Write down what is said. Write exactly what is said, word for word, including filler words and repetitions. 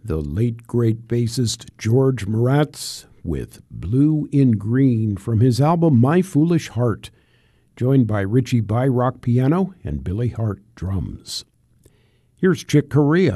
the late great bassist George Moratz with Blue in Green from his album My Foolish Heart, joined by Richie Byrock piano and Billy Hart drums. Here's Chick Corea